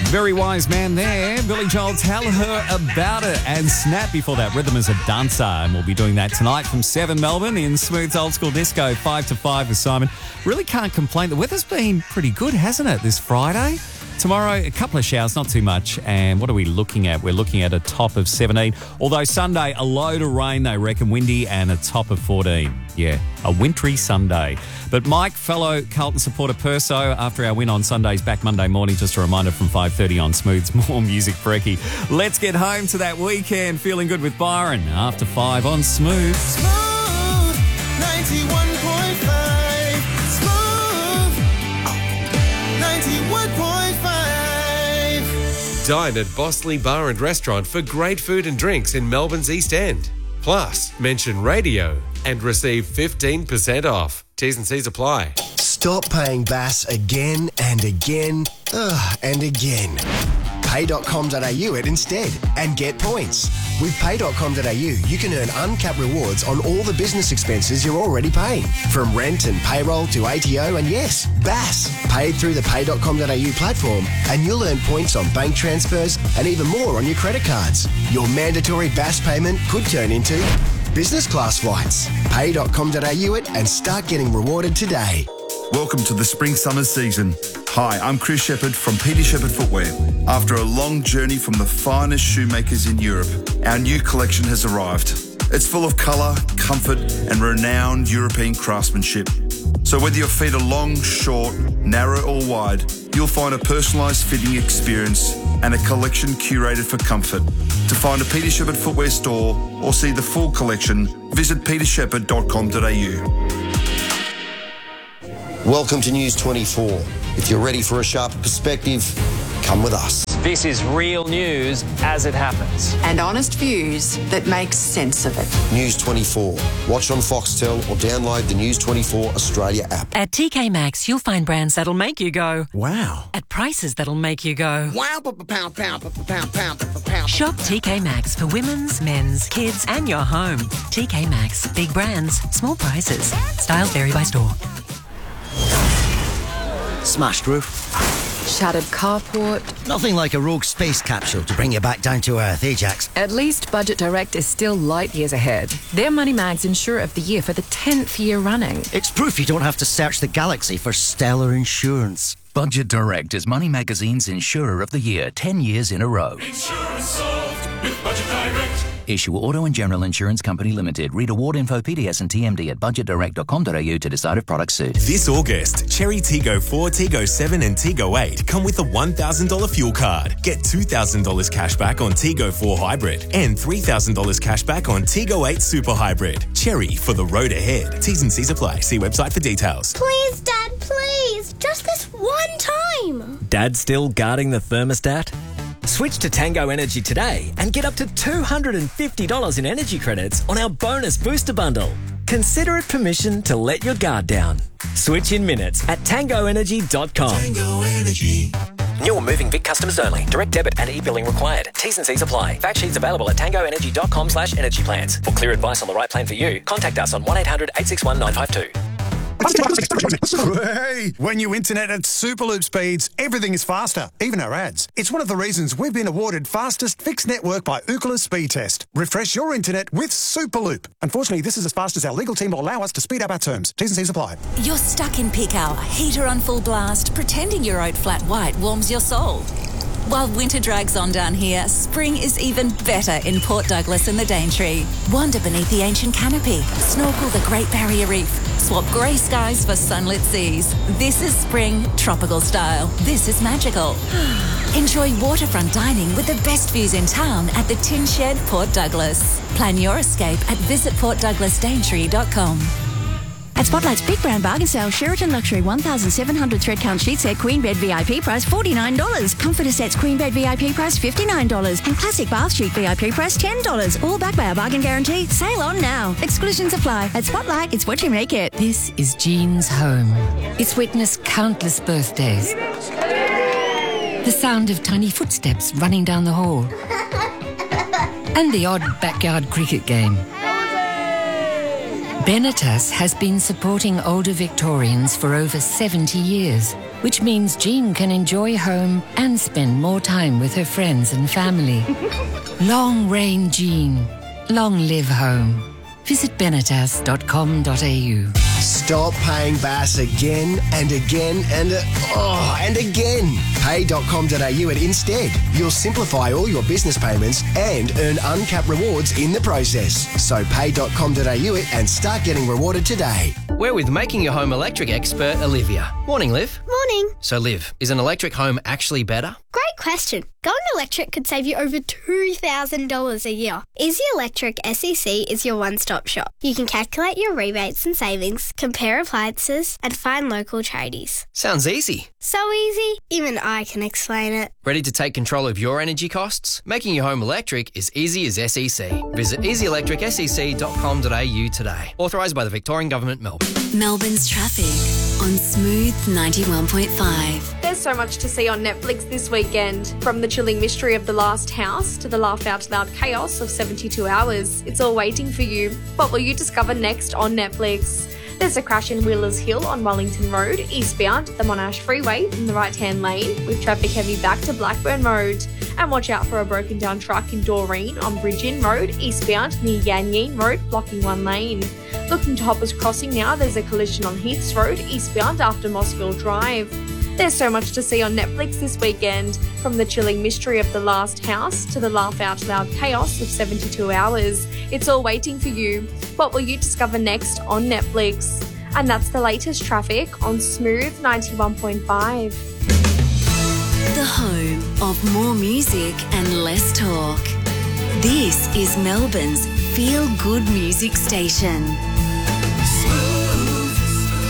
Very wise man there. Billy Joel, Tell Her About It. And Snap before that, Rhythm as a Dancer. And we'll be doing that tonight from 7 Melbourne in Smooth's Old School Disco, 5 to 5 with Simon. Really can't complain. The weather's been pretty good, hasn't it, this Friday? Tomorrow, a couple of showers, not too much. And what are we looking at? We're looking at a top of 17. Although Sunday, a load of rain, they reckon, windy, and a top of 14. Yeah, a wintry Sunday. But Mike, fellow Carlton supporter Perso, after our win on Sunday's back Monday morning, just a reminder from 5:30 on Smooth's More Music Brekkie. Let's get home to that weekend feeling good with Byron after 5 on Smooth. Smooth 91.5. Smooth 91.5. Dine at Bossley Bar and Restaurant for great food and drinks in Melbourne's East End. Plus, mention radio and receive 15% off. T's and C's apply. Stop paying Bass again and again and again. Pay.com.au it instead and get points. With Pay.com.au, you can earn uncapped rewards on all the business expenses you're already paying. From rent and payroll to ATO and yes, Bass. Paid through the Pay.com.au platform and you'll earn points on bank transfers and even more on your credit cards. Your mandatory Bass payment could turn into business class flights. Pay.com.au it and start getting rewarded today. Welcome to the spring-summer season. Hi, I'm Chris Shepherd from Peter Shepherd Footwear. After a long journey from the finest shoemakers in Europe, our new collection has arrived. It's full of colour, comfort and renowned European craftsmanship. So whether your feet are long, short, narrow or wide, you'll find a personalised fitting experience and a collection curated for comfort. To find a Peter Shepherd Footwear store or see the full collection, visit petershepherd.com.au. Welcome to News 24. If you're ready for a sharper perspective, come with us. This is real news as it happens. And honest views that make sense of it. News 24. Watch on Foxtel or download the News 24 Australia app. At TK Maxx, you'll find brands that'll make you go, wow. At prices that'll make you go, wow, pound. Shop TK Maxx for women's, men's, kids and your home. TK Maxx. Big brands, small prices. Styles vary by store. Smashed roof. Shattered carport. Nothing like a rogue space capsule to bring you back down to earth, eh, Jax? At least Budget Direct is still light years ahead. They're Moneymag's Insurer of the Year for the 10th year running. It's proof you don't have to search the galaxy for stellar insurance. Budget Direct is Money Magazine's Insurer of the Year 10 years in a row. Insurance solved with Budget Direct. Issue Auto and General Insurance Company Limited. Read award info, PDS and TMD at budgetdirect.com.au to decide if products suit. This August, Cherry Tiggo 4, Tiggo 7 and Tiggo 8 come with a $1,000 fuel card. Get $2,000 cash back on Tiggo 4 Hybrid and $3,000 cash back on Tiggo 8 Super Hybrid. Cherry for the road ahead. T's and C's apply. See website for details. Please, Dad, please. Just this one time. Dad still guarding the thermostat? Switch to Tango Energy today and get up to $250 in energy credits on our bonus booster bundle. Consider it permission to let your guard down. Switch in minutes at tangoenergy.com. Tango Energy. New or moving Vic customers only. Direct debit and e-billing required. T's and C's apply. Fact sheets available at tangoenergy.com/energy plans. For clear advice on the right plan for you, contact us on 1-800-861-952. Hey, when you internet at Superloop speeds, everything is faster, even our ads. It's one of the reasons we've been awarded fastest fixed network by Ookla Speed Test. Refresh your internet with Superloop. Unfortunately, this is as fast as our legal team will allow us to speed up our terms. T's and C's apply. You're stuck in peak hour, heater on full blast, pretending your oat flat white warms your soul. While winter drags on down here, spring is even better in Port Douglas and the Daintree. Wander beneath the ancient canopy, snorkel the Great Barrier Reef, swap grey skies for sunlit seas. This is spring, tropical style. This is magical. Enjoy waterfront dining with the best views in town at the Tin Shed, Port Douglas. Plan your escape at visitportdouglasdaintree.com. At Spotlight's Big Brand Bargain Sale, Sheraton Luxury 1,700 thread count sheet set Queen Bed VIP price $49. Comforter sets Queen Bed VIP price $59. And Classic Bath Sheet VIP price $10. All backed by our bargain guarantee. Sale on now. Exclusions apply. At Spotlight, it's what you make it. This is Jean's home. It's witnessed countless birthdays. The sound of tiny footsteps running down the hall. And the odd backyard cricket game. Benetas has been supporting older Victorians for over 70 years. which means Jean can enjoy home and spend more time with her friends and family. Long reign Jean. Long live home. Visit benetas.com.au. Stop paying Bass again and again and again. Pay.com.au at Instead. You'll simplify all your business payments and earn uncapped rewards in the process. So pay.com.au it and start getting rewarded today. We're with Making Your Home Electric expert Olivia. Morning, Liv. Morning. So, Liv, is an electric home actually better? Great question. Going electric could save you over $2,000 a year. Easy Electric SEC is your one-stop shop. You can calculate your rebates and savings, compare appliances, and find local tradies. Sounds easy. So easy, even I can explain it. Ready to take control of your energy costs? Making your home electric is easy as SEC. Visit easyelectricsec.com.au today. Authorised by the Victorian Government, Melbourne. Melbourne's traffic on Smooth 91.5. There's so much to see on Netflix this weekend. From the chilling mystery of The Last House to the laugh-out-loud chaos of 72 Hours, it's all waiting for you. What will you discover next on Netflix? There's a crash in Wheelers Hill on Wellington Road, eastbound the Monash Freeway in the right-hand lane, with traffic heavy back to Blackburn Road. And watch out for a broken-down truck in Doreen on Bridge Inn Road, eastbound near Yan Yean Road, blocking one lane. Looking to Hoppers Crossing now, there's a collision on Heaths Road, eastbound after Mossville Drive. There's so much to see on Netflix this weekend, from the chilling mystery of The Last House to the laugh-out-loud chaos of 72 Hours. It's all waiting for you. What will you discover next on Netflix? And that's the latest traffic on Smooth 91.5. The home of more music and less talk. This is Melbourne's feel-good music station. Smooth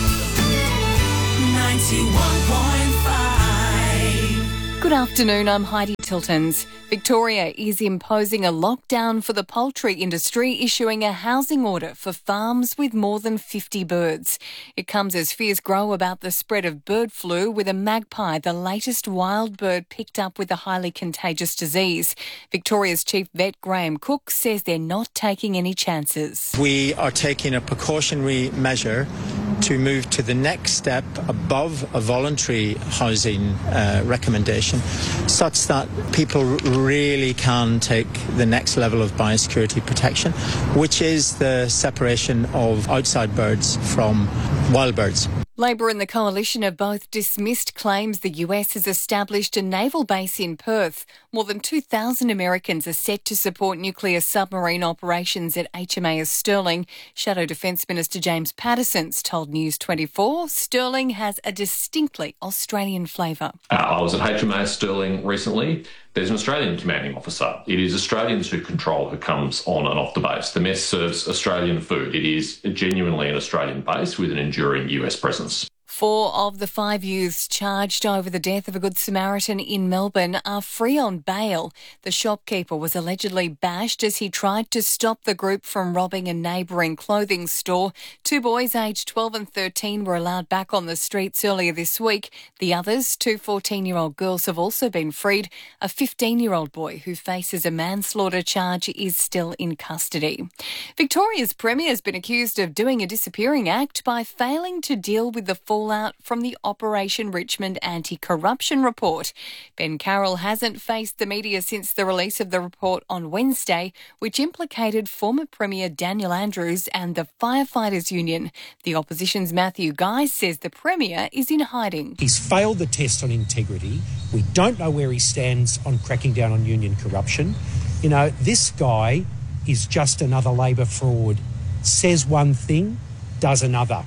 91.5. Good afternoon, I'm Heidi Tiltons. Victoria is imposing a lockdown for the poultry industry, issuing a housing order for farms with more than 50 birds. It comes as fears grow about the spread of bird flu, with a magpie the latest wild bird picked up with a highly contagious disease. Victoria's Chief Vet Graham Cook says they're not taking any chances. We are taking a precautionary measure to move to the next step above a voluntary housing recommendation, such that people really can take the next level of biosecurity protection, which is the separation of outside birds from wild birds. Labor and the Coalition have both dismissed claims the US has established a naval base in Perth. More than 2,000 Americans are set to support nuclear submarine operations at HMAS Stirling. Shadow Defence Minister James Patterson's told News 24 Stirling has a distinctly Australian flavour. I was at HMAS Stirling recently. There's an Australian commanding officer. It is Australians who control who comes on and off the base. The mess serves Australian food. It is genuinely an Australian base with an enduring US presence. 4 of the 5 youths charged over the death of a Good Samaritan in Melbourne are free on bail. The shopkeeper was allegedly bashed as he tried to stop the group from robbing a neighbouring clothing store. 2 boys aged 12 and 13 were allowed back on the streets earlier this week. The others, 2 14-year-old girls, have also been freed. A 15-year-old boy who faces a manslaughter charge is still in custody. Victoria's Premier has been accused of doing a disappearing act by failing to deal with the fallout from the Operation Richmond anti-corruption report. Ben Carroll hasn't faced the media since the release of the report on Wednesday, which implicated former Premier Daniel Andrews and the Firefighters Union. The opposition's Matthew Guy says the Premier is in hiding. He's failed the test on integrity. We don't know where he stands on cracking down on union corruption. You know, this guy is just another Labor fraud. Says one thing, does another.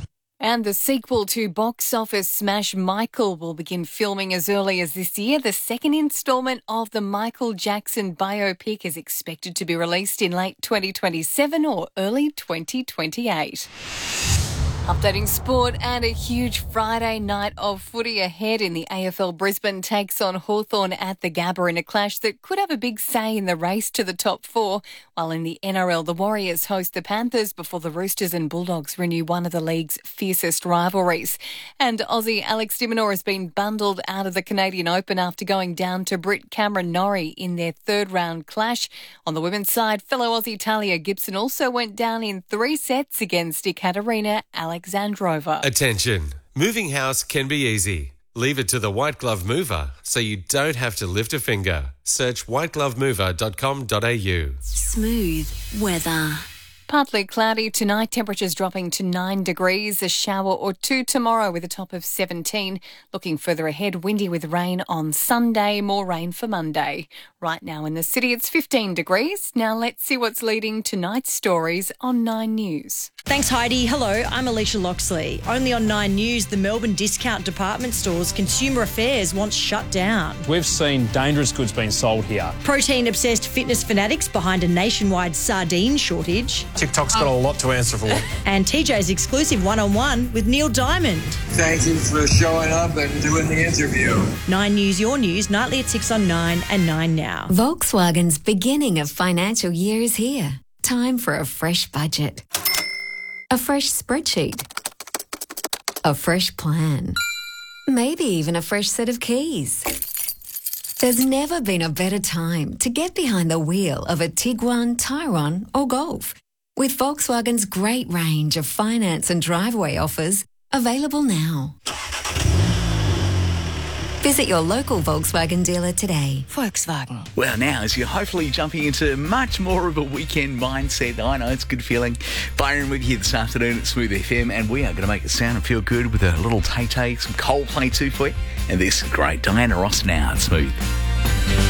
And the sequel to box office smash Michael will begin filming as early as this year. The second instalment of the Michael Jackson biopic is expected to be released in late 2027 or early 2028. Updating sport, and a huge Friday night of footy ahead in the AFL. Brisbane takes on Hawthorn at the Gabba in a clash that could have a big say in the race to the top 4, while in the NRL the Warriors host the Panthers before the Roosters and Bulldogs renew one of the league's fiercest rivalries. And Aussie Alex de Minaur has been bundled out of the Canadian Open after going down to Brit Cameron Norrie in their third round clash. On the women's side, fellow Aussie Talia Gibson also went down in 3 sets against Ekaterina Alexandrova. Attention. Moving house can be easy. Leave it to the White Glove Mover so you don't have to lift a finger. Search whiteglovemover.com.au. Smooth weather. Partly cloudy tonight, temperatures dropping to 9 degrees, a shower or two tomorrow with a top of 17. Looking further ahead, windy with rain on Sunday, more rain for Monday. Right now in the city, it's 15 degrees. Now let's see what's leading tonight's stories on 9 News. Thanks, Heidi. Hello, I'm Alicia Loxley. Only on 9 News, the Melbourne discount department stores Consumer Affairs wants shut down. We've seen dangerous goods being sold here. Protein-obsessed fitness fanatics behind a nationwide sardine shortage. TikTok's got a lot to answer for. And TJ's exclusive one-on-one with Neil Diamond. Thank you for showing up and doing the interview. 9 News, your news, nightly at 6 on 9 and 9 now. Volkswagen's beginning of financial year is here. Time for a fresh budget. A fresh spreadsheet. A fresh plan. Maybe even a fresh set of keys. There's never been a better time to get behind the wheel of a Tiguan, Tyrone or Golf. With Volkswagen's great range of finance and driveway offers available now. Visit your local Volkswagen dealer today. Volkswagen. Well, now, as you're hopefully jumping into much more of a weekend mindset, I know it's a good feeling. Byron with you this afternoon at Smooth FM, and we are going to make it sound and feel good with a little Tay-Tay, some Coldplay too for you. And this great Diana Ross now at Smooth.